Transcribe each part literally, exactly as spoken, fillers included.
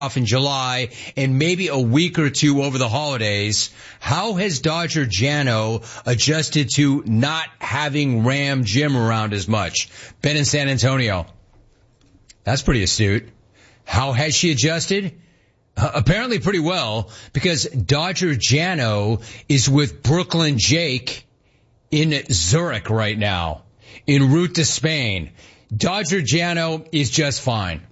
off in July and maybe a week or two over the holidays. How has Dodger Jano adjusted to not having Ram Jim around as much? Ben in San Antonio. That's pretty astute. How has she adjusted? Uh, apparently pretty well, because Dodger Jano is with Brooklyn Jake in Zurich right now, en route to Spain. Dodger Jano is just fine.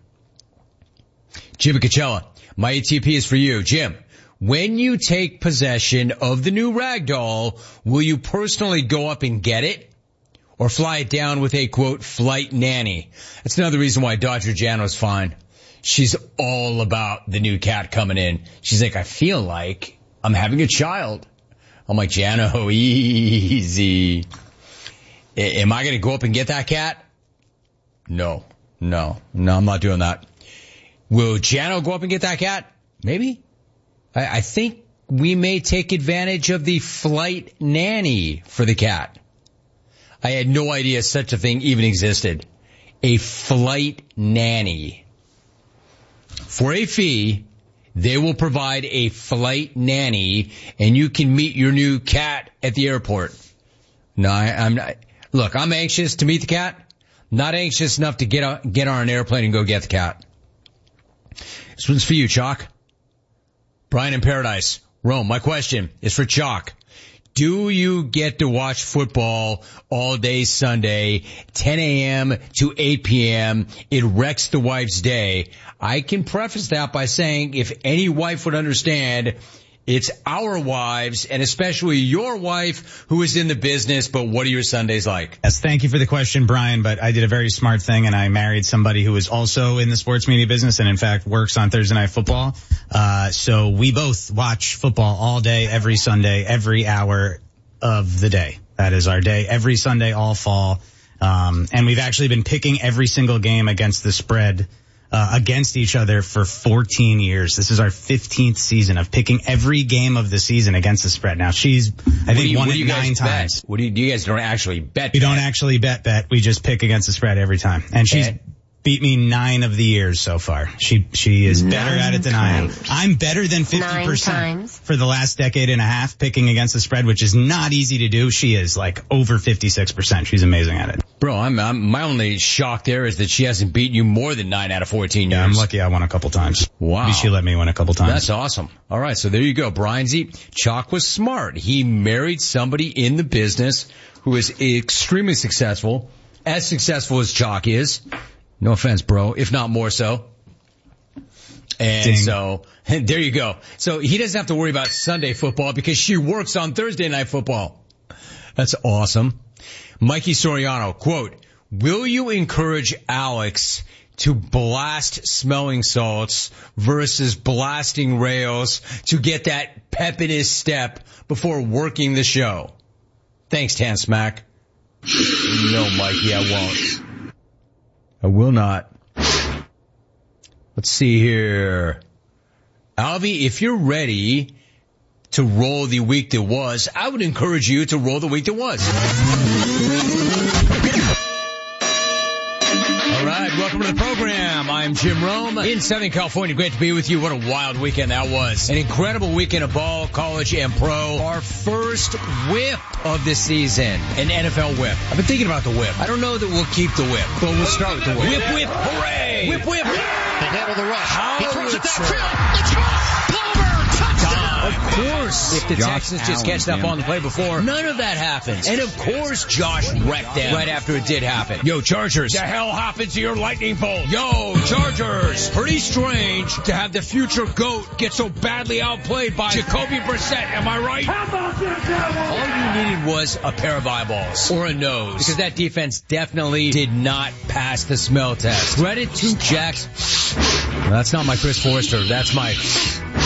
Jim Coachella, my A T P is for you. Jim, when you take possession of the new ragdoll, will you personally go up and get it? Or fly it down with a, quote, flight nanny? That's another reason why Dodger Jano's fine. She's all about the new cat coming in. She's like, I feel like I'm having a child. I'm like, Jano, easy. A- am I going to go up and get that cat? No, no, no, I'm not doing that. Will Jano go up and get that cat? Maybe. I, I think we may take advantage of the flight nanny for the cat. I had no idea such a thing even existed. A flight nanny. For a fee, they will provide a flight nanny, and you can meet your new cat at the airport. No, I, I'm not. Look, I'm anxious to meet the cat. Not anxious enough to get on, get on an airplane and go get the cat. This one's for you, Chalk. Brian in Paradise, Rome. My question is for Chalk. Do you get to watch football all day Sunday, ten a.m. to eight p.m.? It wrecks the wife's day. I can preface that by saying if any wife would understand, it's our wives, and especially your wife, who is in the business, but what are your Sundays like? Yes, thank you for the question, Brian, but I did a very smart thing, and I married somebody who is also in the sports media business and, in fact, works on Thursday Night Football. Uh, so we both watch football all day, every Sunday, every hour of the day. That is our day, every Sunday, all fall. Um, and we've actually been picking every single game against the spread Uh, against each other for fourteen years. This is our fifteenth season of picking every game of the season against the spread. Now she's, I think, won it nine times. What do you, you guys don't actually bet? We don't actually bet bet. We just pick against the spread every time. And she's and beat me nine of the years so far. She, she is nine better at it than times. I am. I'm better than fifty percent for the last decade and a half picking against the spread, which is not easy to do. She is like over fifty-six percent. She's amazing at it. Bro, I'm, I'm, my only shock there is that she hasn't beaten you more than nine out of fourteen years. Yeah, I'm lucky I won a couple times. Wow. Maybe she let me win a couple times. That's awesome. All right, so there you go. Brian Z. Chalk was smart. He married somebody in the business who is extremely successful, as successful as Chalk is. No offense, bro, if not more so. And Ding. so, there you go. So he doesn't have to worry about Sunday football because she works on Thursday Night Football. That's awesome. Mikey Soriano, quote, will you encourage Alex to blast smelling salts versus blasting rails to get that pep in his step before working the show? Thanks, Tan Smack. No, Mikey, I won't. I will not. Let's see here. Alvy, if you're ready to roll the week that was, I would encourage you to roll the week that was. All right, welcome to the program. I'm Jim Rome in Southern California. Great to be with you. What a wild weekend that was. An incredible weekend of ball, college, and pro. Our first whip of the season, an N F L whip. I've been thinking about the whip. I don't know that we'll keep the whip, but we'll start with the whip. Whip, whip, hooray! Whip, whip. They handle the rush. How he throws it downfield. Let's go. Palmer, touchdown. Of course, if the Josh Texans just Allen, catch up man. on the play before, none of that happens. And of course, Josh wrecked them right after it did happen. Yo, Chargers. The hell happened to your lightning bolt? Yo, Chargers. Pretty strange to have the future GOAT get so badly outplayed by Jacoby Brissett. Am I right? How about this? All you needed was a pair of eyeballs or a nose, because that defense definitely did not pass the smell test. Credit to Jax. Well, that's not my Chris Forrester. That's my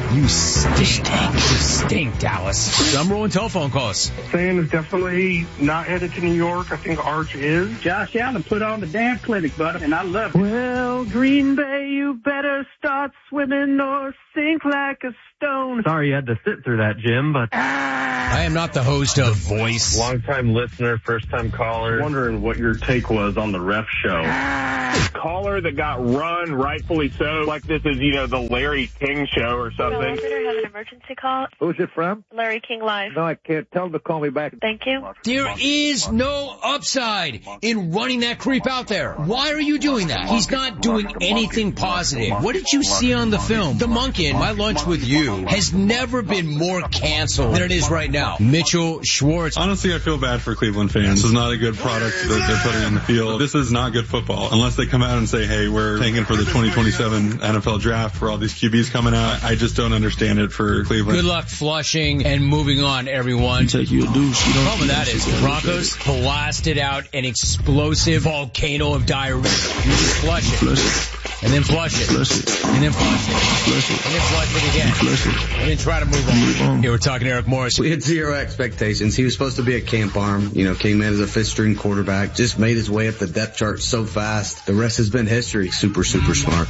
You stink. You stink, Dallas. I'm rolling telephone calls. Sam is definitely not headed to New York. I think Arch is. Josh Allen put on the dance clinic, buddy, and I love it. Well, Green Bay, you better start swimming or sink like a stone. Sorry you had to sit through that, Jim, but... I am not the host of Voice. Long-time listener, first-time caller. Wondering what your take was on the ref show. Caller that got run, rightfully so, like this is, you know, the Larry King show or something. The operator has an emergency call. Who's it from? Larry King Live. No, I can't. Tell him to call me back. Thank you. There is no upside in running that creep out there. Why are you doing that? He's not doing anything positive. What did you see on the film? The Monkin, My Lunch with You, has never been more canceled than it is right now. Mitchell Schwartz. Honestly, I feel bad for Cleveland fans. This is not a good product that they're putting on the field. This is not good football. Unless they come out and say, hey, we're tanking for the twenty twenty-seven N F L draft for all these Q Bs coming out. I just don't understand it for Cleveland. Good luck flushing and moving on, everyone. Take you a douche. You the problem with that is the Broncos blasted out an explosive volcano of diarrhea. You just flush it. Flush it. And then flush it. Flush it. And then flush it. Flush it. And then flush it again. Flush it. And then try to move on. Move on. Here we're talking to Eric Morris. We had zero expectations. He was supposed to be a camp arm. You know, came in as a fifth string quarterback. Just made his way up the depth chart so fast. The rest has been history. Super, super smart.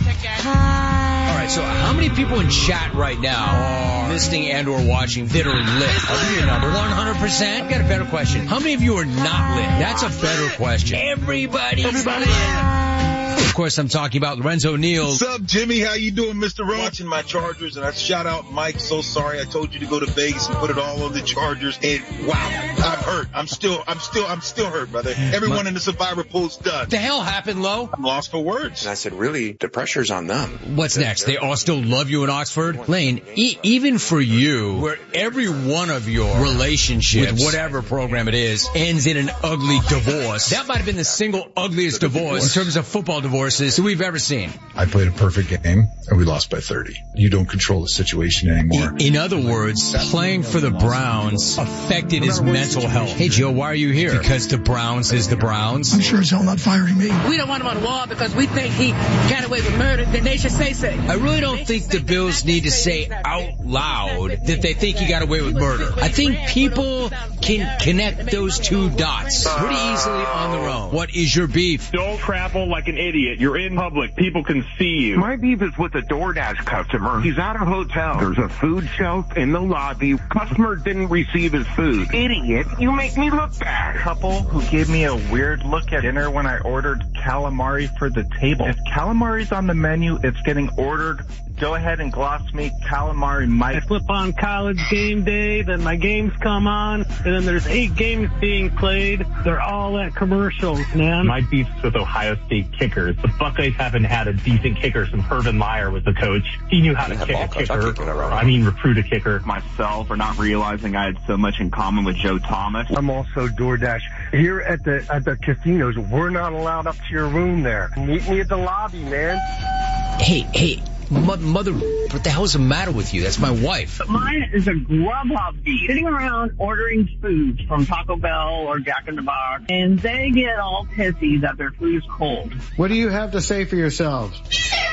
All right, so how many people in chat right now are listening and or watching that are lit? I'll give you a number. one hundred percent? I've got a better question. How many of you are not lit? That's a better question. Everybody's Everybody. lit. Of course, I'm talking about Lorenzo Neal. What's up, Jimmy? How you doing, Mister Rowe? Watching my Chargers, and I shout out Mike. So sorry, I told you to go to Vegas and put it all on the Chargers. And wow, I'm hurt. I'm still, I'm still, I'm still hurt, brother. Everyone in the Survivor pool's done. The hell happened, Lo? I'm lost for words. And I said, really, the pressure's on them. What's next? They all still love you in Oxford? Lane, e- even for you, where every one of your relationships, with whatever program it is, ends in an ugly divorce. That might have been the single ugliest divorce in terms of football divorces that we've ever seen. I played a perfect game, and we lost by thirty. You don't control the situation anymore. In other words, playing for the Browns affected his mental health. Hey, Joe, why are you here? Because the Browns is the Browns? I'm sure as hell not firing me. We don't want him on the wall because we think he got away with murder. Then they should say so. I really don't think the Bills need to say out loud that they think he got away with murder. I think people can connect those two dots pretty easily on their own. What is your beef? Don't travel like an idiot. You're in public. People can see you. My beef is with the DoorDash customer. He's at a hotel. There's a food shelf in the lobby. Customer didn't receive his food. Idiot. You make me look bad. Couple who gave me a weird look at dinner when I ordered calamari for the table. If calamari's on the menu, it's getting ordered. Go ahead and gloss me calamari might. I flip on College Game Day, then my games come on, and then there's eight games being played. They're all at commercials, man. My beef's with Ohio State kickers. The Buckeyes haven't had a decent kicker since Urban Meyer was the coach. He knew how to kick a kicker. I mean, recruit a kicker. Myself for not realizing I had so much in common with Joe Thomas. I'm also DoorDash. Here at the at the casinos, we're not allowed up to your room there. Meet me at the lobby, man. Hey, hey. Mother, what the hell's the matter with you? That's my wife. Mine is a Grubhub beef. Sitting around ordering food from Taco Bell or Jack in the Box, and they get all pissy that their food's cold. What do you have to say for yourselves?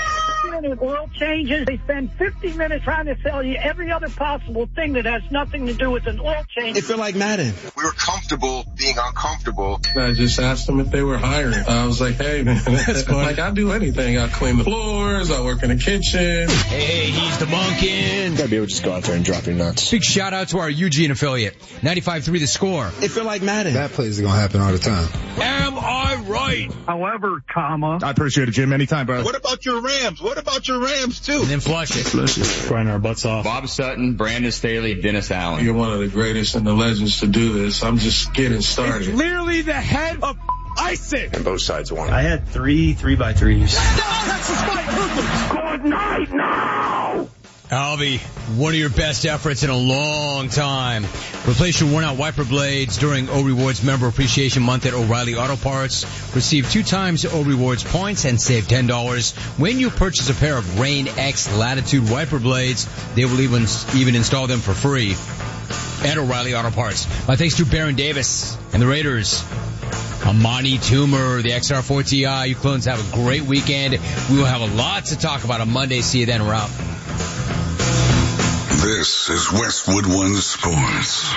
Minute oil changes. They spend fifty minutes trying to sell you every other possible thing that has nothing to do with an oil change. It feel like Madden. We were comfortable being uncomfortable. I just asked them if they were hiring. I was like, hey, man, that's funny. Like, I do anything. I clean the floors. I work in the kitchen. Hey, he's the Monkin. You gotta be able to just go out there and drop your nuts. Big shout out to our Eugene affiliate. ninety-five three The Score. It feel like Madden. That play is going to happen all the time. Am I right? However, comma. I appreciate it, Jim. Anytime, bro. What about your Rams? What about your Rams, too? And then flush it. Flush it. Crying our butts off. Bob Sutton, Brandon Staley, Dennis Allen. You're one of the greatest and the legends to do this. I'm just getting started. It's literally the head of icing. And both sides won. I had three three by threes. Good night now! Albie, one of your best efforts in a long time. Replace your worn-out wiper blades during O Rewards Member Appreciation Month at O'Reilly Auto Parts. Receive two times O Rewards points and save ten dollars when you purchase a pair of Rain X Latitude wiper blades. They will even even install them for free at O'Reilly Auto Parts. My thanks to Baron Davis and the Raiders. Amani Toomer, the X R four T I. You clones have a great weekend. We will have a lot to talk about on Monday. See you then. We're out. This is Westwood One Sports.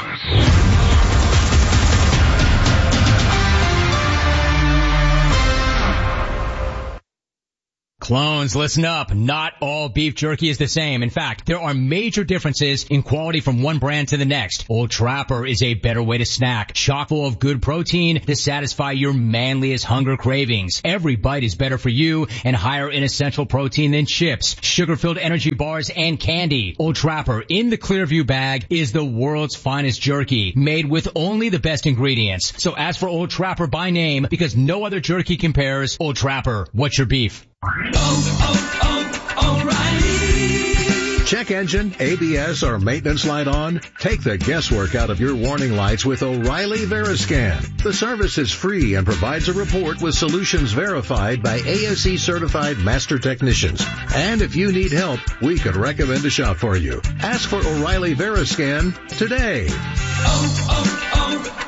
Clones, listen up. Not all beef jerky is the same. In fact, there are major differences in quality from one brand to the next. Old Trapper is a better way to snack, chock full of good protein to satisfy your manliest hunger cravings. Every bite is better for you and higher in essential protein than chips, sugar-filled energy bars, and candy. Old Trapper in the Clearview bag is the world's finest jerky, made with only the best ingredients. So ask for Old Trapper by name because no other jerky compares. Old Trapper, what's your beef? Oh, oh, oh, O'Reilly. Check engine, A B S, or maintenance light on? Take the guesswork out of your warning lights with O'Reilly Veriscan. The service is free and provides a report with solutions verified by A S E certified master technicians. And if you need help, we could recommend a shop for you. Ask for O'Reilly Veriscan today. Oh,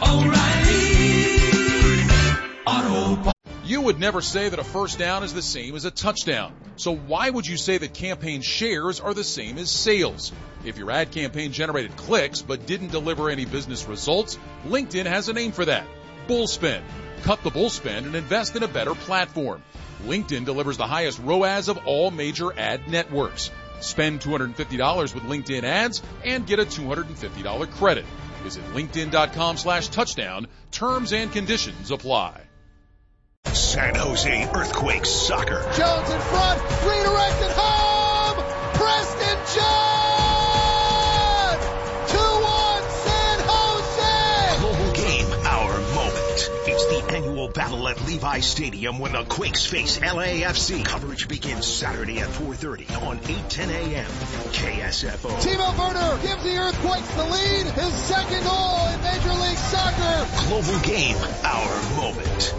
oh, oh, O'Reilly Auto. You would never say that a first down is the same as a touchdown. So why would you say that campaign shares are the same as sales? If your ad campaign generated clicks but didn't deliver any business results, LinkedIn has a name for that. Bullspend. Cut the bullspend and invest in a better platform. LinkedIn delivers the highest R O A S of all major ad networks. Spend two hundred fifty dollars with LinkedIn ads and get a two hundred fifty dollars credit. Visit linkedin.com slash touchdown. Terms and conditions apply. San Jose Earthquakes soccer. Jones in front, redirected home. Preston John. two one San Jose. Global game, our moment. It's the annual battle at Levi Stadium when the Quakes face L A F C. Coverage begins Saturday at four thirty on eight ten a.m. K S F O. Timo Werner gives the Earthquakes the lead. His second goal in Major League Soccer. Global game, our moment.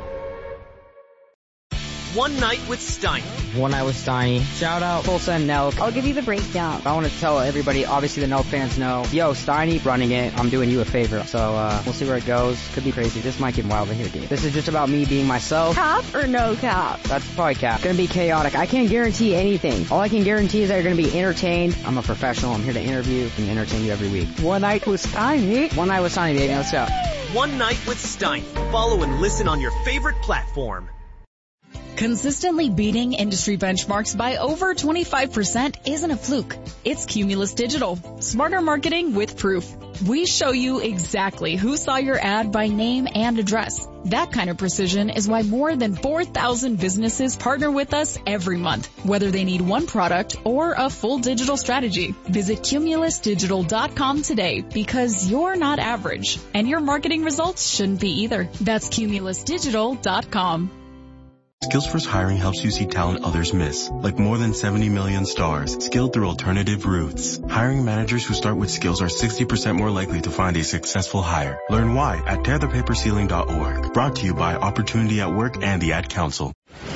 One Night with Steiny. One Night with Steiny. Shout out Tulsa and Nelk. I'll give you the breakdown. I want to tell everybody, obviously the Nelk fans know, yo, Steiny running it. I'm doing you a favor. So uh, we'll see where it goes. Could be crazy. This might get wild in here, dude. This is just about me being myself. Cap or no cap? That's probably cap. It's going to be chaotic. I can't guarantee anything. All I can guarantee is that you're going to be entertained. I'm a professional. I'm here to interview and entertain you every week. One Night with Steiny. One Night with Steiny, baby. Let's go. One Night with Steiny. Follow and listen on your favorite platform. Consistently beating industry benchmarks by over twenty-five percent isn't a fluke. It's Cumulus Digital. Smarter marketing with proof. We show you exactly who saw your ad by name and address. That kind of precision is why more than four thousand businesses partner with us every month, whether they need one product or a full digital strategy. Visit cumulus digital dot com today because you're not average, and your marketing results shouldn't be either. That's cumulus digital dot com. Skillsforce Hiring helps you see talent others miss, like more than seventy million stars, skilled through alternative routes. Hiring managers who start with skills are sixty percent more likely to find a successful hire. Learn why at tear the paper ceiling dot org. Brought to you by Opportunity at Work and the Ad Council.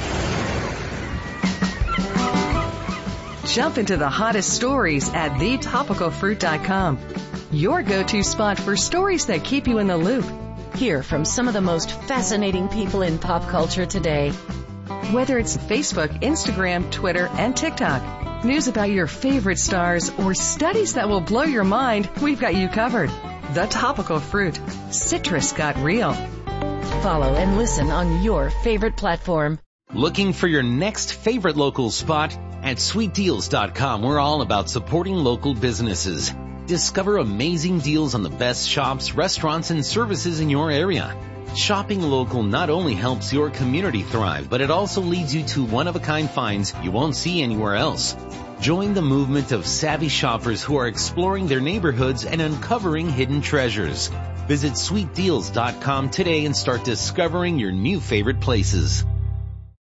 Jump into the hottest stories at the topical fruit dot com. Your go-to spot for stories that keep you in the loop. Hear from some of the most fascinating people in pop culture today. Whether it's Facebook, Instagram, Twitter, and TikTok, news about your favorite stars, or studies that will blow your mind, we've got you covered. The Topical Fruit. Citrus got real. Follow and listen on your favorite platform. Looking for your next favorite local spot? At sweet deals dot com, we're all about supporting local businesses. Discover amazing deals on the best shops, restaurants, and services in your area. Shopping local not only helps your community thrive, but it also leads you to one-of-a-kind finds you won't see anywhere else. Join the movement of savvy shoppers who are exploring their neighborhoods and uncovering hidden treasures. Visit sweet deals dot com today and start discovering your new favorite places.